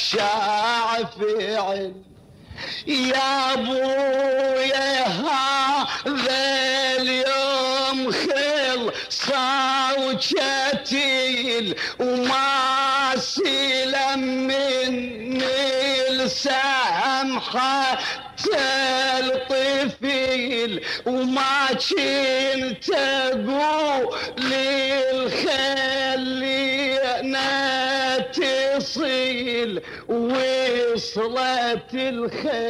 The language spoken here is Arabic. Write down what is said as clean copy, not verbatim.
شافعي يا ابويا هذا اليوم خلصا وشتيل وما سلم مني السمحة الطفيل وما كنت اقول الخلينا تصيل وصلت الخيل